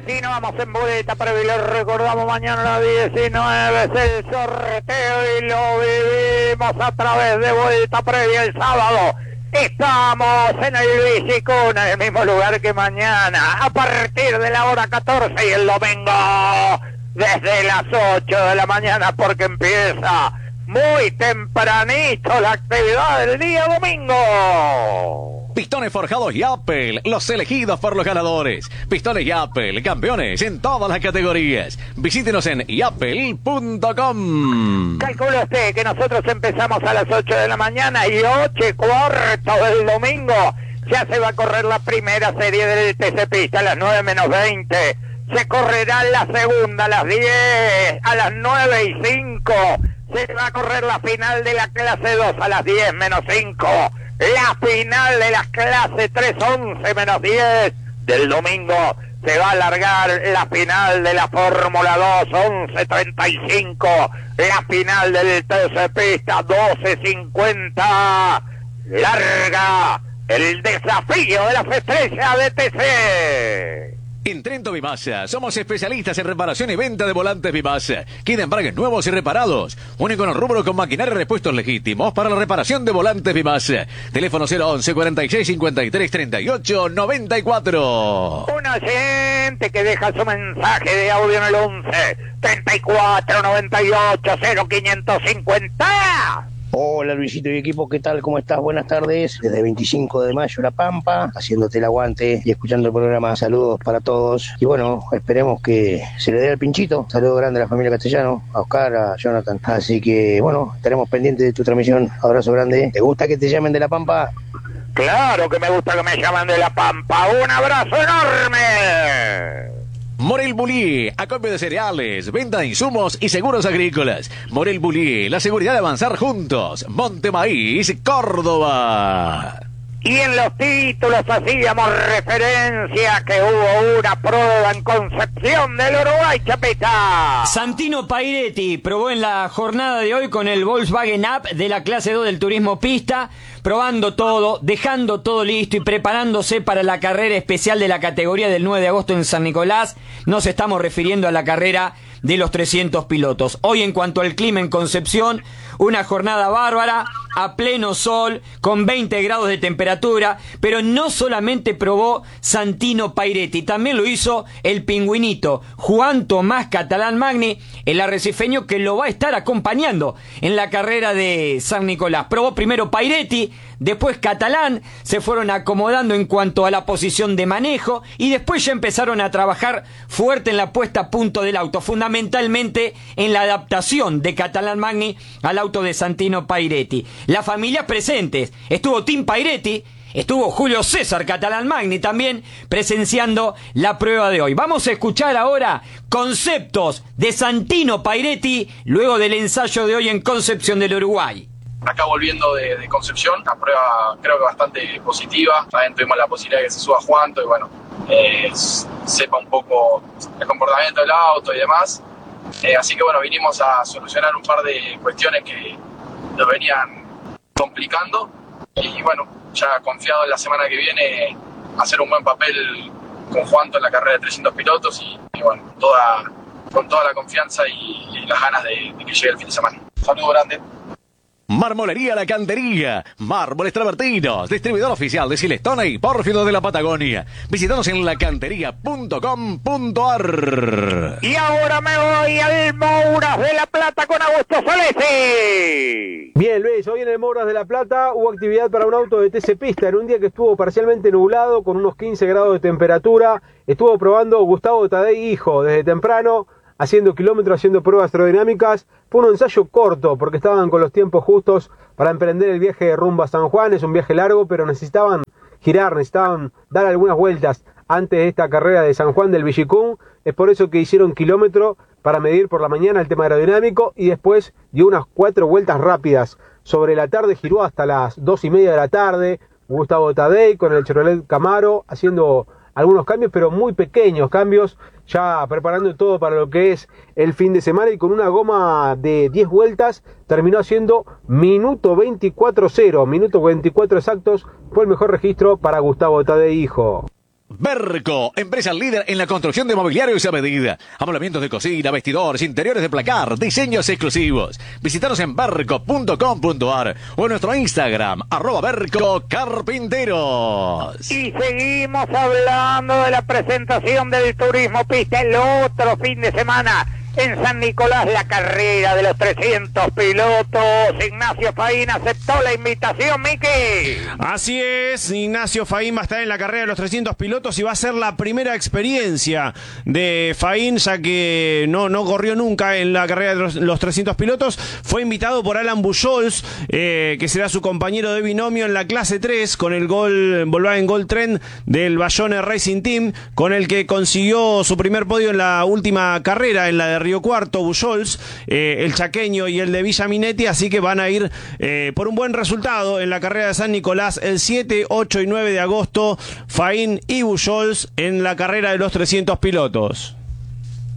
vecino, vamos en boleta previa, le recordamos mañana a las 19 es el sorteo y lo vivimos a través de Vuelta Previa el sábado. Estamos en el Bicicún, en el mismo lugar que mañana, a partir de la hora 14 y el domingo desde las 8 de la mañana, porque empieza muy tempranito la actividad del día domingo. Pistones forjados Yapel, los elegidos por los ganadores. Pistones Yapel, campeones en todas las categorías. Visítenos en yapel.com. Calcule usted que nosotros empezamos a las 8 de la mañana y 8:15 del domingo ya se va a correr la primera serie del TC Pista a las 9 menos 20. Se correrá la segunda a las 10, a las 9:05. Se va a correr la final de la clase 2 a las 10 menos 5. La final de la clase 3, 11 menos 10 del domingo. Se va a alargar la final de la Fórmula 2, 11:35. La final del TC Pista, 12:50. Larga el desafío de las estrellas de TC. En Trento Vimasa, somos especialistas en reparación y venta de volantes Vimasa. Kit embragues nuevos y reparados. Único en el rubro con maquinaria y repuestos legítimos para la reparación de volantes Vimasa. Teléfono 011 46 53 38 94. Un oyente que deja su mensaje de audio en el 11 34 98 0550. Hola Luisito y equipo, ¿qué tal? ¿Cómo estás? Buenas tardes. Desde 25 de mayo La Pampa, haciéndote el aguante y escuchando el programa. Saludos para todos. Y bueno, esperemos que se le dé al pinchito. Saludo grande a la familia Castellano, a Oscar, a Jonathan. Así que bueno, estaremos pendientes de tu transmisión. Abrazo grande. ¿Te gusta que te llamen de La Pampa? Claro que me gusta que me llamen de La Pampa. Un abrazo enorme. Morel Bullier, acopio de cereales, venta de insumos y seguros agrícolas. Morel Bullier, la seguridad de avanzar juntos. Montemaíz, Córdoba. Y en los títulos hacíamos referencia que hubo una prueba en Concepción del Uruguay, Chapita. Santino Pairetti probó en la jornada de hoy con el Volkswagen Up de la clase 2 del turismo pista, probando todo, dejando todo listo y preparándose para la carrera especial de la categoría del 9 de agosto en San Nicolás. Nos estamos refiriendo a la carrera de los 300 pilotos. Hoy, en cuanto al clima en Concepción, una jornada bárbara, a pleno sol, con 20 grados de temperatura, pero no solamente probó Santino Pairetti, también lo hizo el pingüinito Juan Tomás Catalán Magni, el arrecifeño que lo va a estar acompañando en la carrera de San Nicolás. Probó primero Pairetti, después Catalán, se fueron acomodando en cuanto a la posición de manejo y después ya empezaron a trabajar fuerte en la puesta a punto del auto, fundamentalmente en la adaptación de Catalán Magni al auto de Santino Pairetti. Las familias presentes, estuvo Tim Pairetti, estuvo Julio César Catalán Magni también presenciando la prueba de hoy. Vamos a escuchar ahora conceptos de Santino Pairetti luego del ensayo de hoy en Concepción del Uruguay. Acá volviendo de Concepción, la prueba creo que bastante positiva. También tuvimos la posibilidad de que se suba Juanto y bueno, sepa un poco el comportamiento del auto y demás. Así que bueno, vinimos a solucionar un par de cuestiones que nos venían complicando y bueno, ya confiado en la semana que viene hacer un buen papel con Juanto en la carrera de 300 pilotos y bueno, con toda la confianza y las ganas de que llegue el fin de semana. Saludo grande. Marmolería La Cantería, mármoles travertinos, distribuidor oficial de Silestone y Pórfido de la Patagonia. Visítanos en lacantería.com.ar. Y ahora me voy al Mouras de la Plata con Augusto Solesi. Bien, Luis, hoy en el Mouras de la Plata hubo actividad para un auto de TC Pista en un día que estuvo parcialmente nublado con unos 15 grados de temperatura. Estuvo probando Gustavo Tadei, hijo, desde temprano, haciendo kilómetros, haciendo pruebas aerodinámicas. Fue un ensayo corto porque estaban con los tiempos justos para emprender el viaje de rumbo a San Juan. Es un viaje largo, pero necesitaban girar, necesitaban dar algunas vueltas antes de esta carrera de San Juan del Villicún. Es por eso que hicieron kilómetro para medir por la mañana el tema aerodinámico y después dio unas 4 vueltas rápidas. Sobre la tarde giró hasta las 2:30 de la tarde. Gustavo Tadei con el Chevrolet Camaro haciendo algunos cambios, pero muy pequeños cambios, ya preparando todo para lo que es el fin de semana, y con una goma de 10 vueltas terminó haciendo minuto 24.0, minuto 24 exactos, fue el mejor registro para Gustavo Tadei, hijo. Berco, empresa líder en la construcción de mobiliarios a medida. Amoblamientos de cocina, vestidores, interiores de placar, diseños exclusivos. Visítanos en berco.com.ar o en nuestro Instagram, @bercocarpinteros. Y seguimos hablando de la presentación del Turismo Pista el otro fin de semana. En San Nicolás, la carrera de los 300 pilotos. Ignacio Faín aceptó la invitación, Miki. Así es, Ignacio Faín va a estar en la carrera de los 300 pilotos y va a ser la primera experiencia de Faín, ya que no corrió nunca en la carrera de los 300 pilotos. Fue invitado por Alan Bujols, que será su compañero de binomio en la clase 3, con el Volkswagen Gol Trend del Bayonne Racing Team, con el que consiguió su primer podio en la última carrera, en la de Río Cuarto, Bujols, el chaqueño y el de Villa Minetti, así que van a ir por un buen resultado en la carrera de San Nicolás el 7, 8 y 9 de agosto, Faín y Bujols en la carrera de los 300 pilotos.